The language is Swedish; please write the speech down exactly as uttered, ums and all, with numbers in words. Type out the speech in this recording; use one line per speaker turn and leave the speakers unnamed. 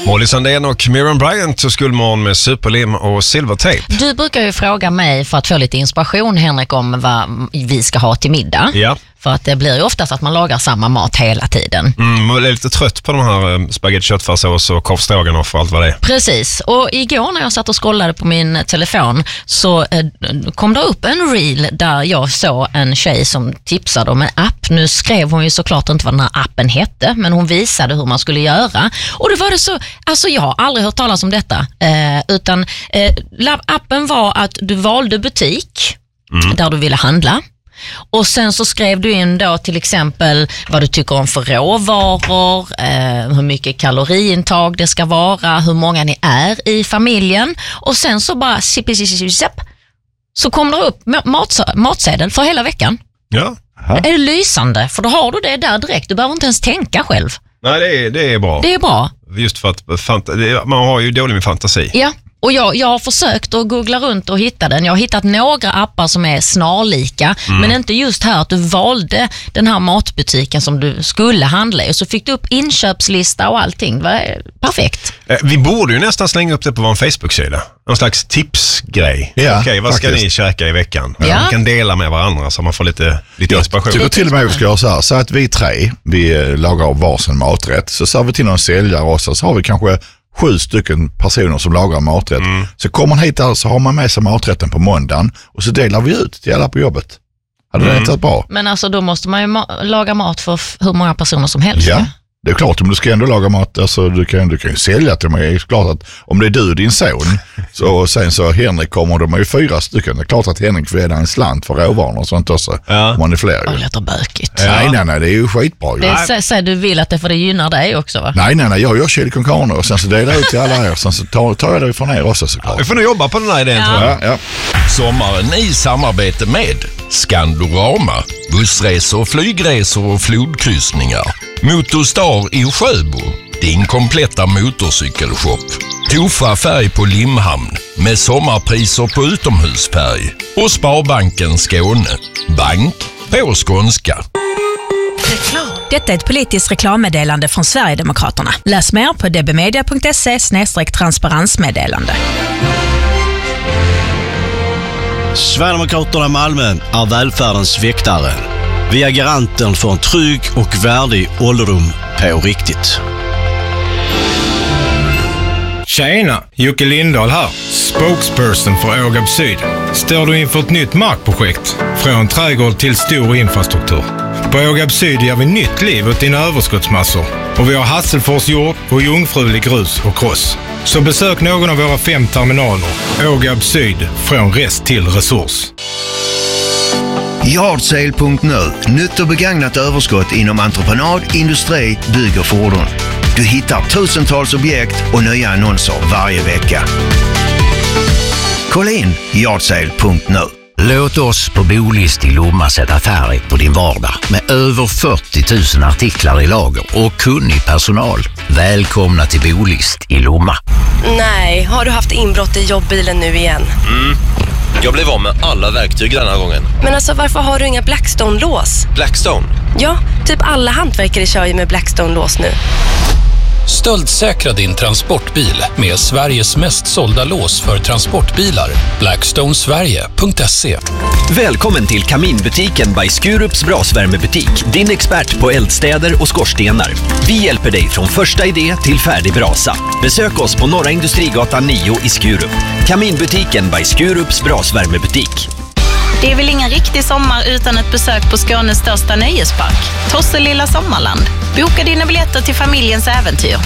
Molly Sandén och Miriam Bryant så Skolmorgon med superlim och silvertejp.
Du brukar ju fråga mig för att få lite inspiration, Henrik, om vad vi ska ha till middag.
Ja.
För att det blir ju oftast att man lagar samma mat hela tiden.
Mm, jag är lite trött på de här spagetti köttfärssås och korvstroganoff och allt vad det är.
Precis, och igår när jag satt och scrollade på min telefon så eh, kom det upp en reel där jag såg en tjej som tipsade om en app. Nu skrev hon ju såklart inte vad den här appen hette, men hon visade hur man skulle göra. Och det var det så, alltså jag har aldrig hört talas om detta, eh, utan eh, appen var att du valde butik mm. där du ville handla. Och sen så skrev du in då till exempel vad du tycker om för råvaror, eh, hur mycket kaloriintag det ska vara, hur många ni är i familjen. Och sen så bara sipp, sipp, sipp, sipp, så kommer det upp mat, matsedel för hela veckan.
Ja.
Aha. Är det lysande? För då har du det där direkt. Du behöver inte ens tänka själv.
Nej, det är, det är bra.
Det är bra.
Just för att fanta- man har ju dålig med fantasi.
Ja. Och jag, jag har försökt att googla runt och hitta den. Jag har hittat några appar som är snarlika. Mm. Men inte just här att du valde den här matbutiken som du skulle handla i. Och så fick du upp inköpslista och allting. Det var perfekt.
Vi borde ju nästan slänga upp det på vår Facebook-sida. Någon slags tipsgrej.
Ja,
Okej, vad ska
faktiskt.
ni käka i veckan?
Ja.
Man kan dela med varandra så man får lite, lite inspiration.
Jag tycker till och med vi ska göra så här. Så att vi tre, vi lagar varsin maträtt. Så ser vi till någon säljare också. Så har vi kanske sju stycken personer som lagar maträtt. Mm. Så kommer man hit där så har man med sig maträtten på måndagen och så delar vi ut till alla på jobbet. Hade mm. det inte bra?
Men alltså då måste man ju ma- laga mat för f- hur många personer som helst.
Ja, det är klart. Om du ska ändå laga mat, alltså du kan, du kan ju sälja till mig. Det är klart att om det är du och din son så, och sen så Henrik kommer, de är ju fyra stycken. Det är klart att Henrik får en slant för råvaror och sånt också. Ja. Om man är fler.
Det låter bökigt.
Ja. Nej, nej, nej, det är ju skitbra.
Det är, så, du vill att det för det gynnar dig också, va?
Nej, nej, nej, jag gör chili con carne och sen så delar jag ut till alla er. Sen så tar, tar jag det från er också såklart.
Ja, vi får nog jobba på den här idén,
ja.
tror jag.
Ja, ja.
Sommaren i samarbete med Skandorama, bussresor, flygresor och flodkryssningar. Motorstar i Sjöbo, din kompletta motorcykelshop. Tofa färg på Limhamn med sommarpriser på utomhusfärg. Och Sparbanken Skåne, bank på skånska.
Detta är ett politiskt reklammeddelande från Sverigedemokraterna. Läs mer på dbmedia punkt se slash transparensmeddelande.
Sverigedemokraterna Malmö är välfärdens väktare. Vi är garanten för en trygg och värdig ålderdom på riktigt.
Tjena, Jocke Lindahl här, spokesperson för Ågab Syd. Står du inför ett nytt markprojekt? Från trädgård till stor infrastruktur. På Ågab Syd ger vi nytt liv åt dina överskottsmassor. Och vi har Hasselfors jord och jungfrulig grus och kross. Så besök någon av våra fem terminaler. Ågab Syd, från rest till resurs.
Yardsale punkt nu. Nytt och begagnat överskott inom entreprenad, industri, bygg och fordon. Du hittar tusentals objekt och nya annonser varje vecka. Kolla in yardsale punkt nu.
Låt oss på Bolist i Lomma sätta färg på din vardag med över fyrtio tusen artiklar i lager och kunnig personal. Välkomna till Bolist i Lomma.
Nej, har du haft inbrott i jobbbilen nu igen?
Mm. Jag blev av med alla verktyg den här gången.
Men alltså varför har du inga Blackstone-lås?
Blackstone?
Ja, typ alla hantverkare kör ju med Blackstone-lås nu.
Stöldsäkra din transportbil med Sveriges mest sålda lås för transportbilar. blackstone sverige punkt se.
Välkommen till Kaminbutiken by Skurups brasvärmebutik. Din expert på eldstäder och skorstenar. Vi hjälper dig från första idé till färdig brasa. Besök oss på Norra Industrigatan nio i Skurup. Kaminbutiken by Skurups brasvärmebutik.
Det är väl ingen riktig sommar utan ett besök på Skånes största nöjespark, Tosselilla Sommarland. Boka dina biljetter till familjens äventyr